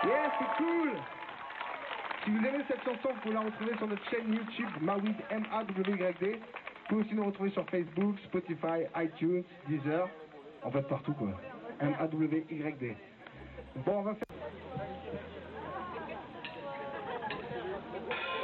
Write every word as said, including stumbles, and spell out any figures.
Yeah, c'est cool. Si vous aimez cette chanson, vous pouvez la retrouver sur notre chaîne YouTube Mawid, M A W Y D. Vous pouvez aussi nous retrouver sur Facebook, Spotify, iTunes, Deezer. En fait partout quoi. M A W Y D. Bon, on va faire...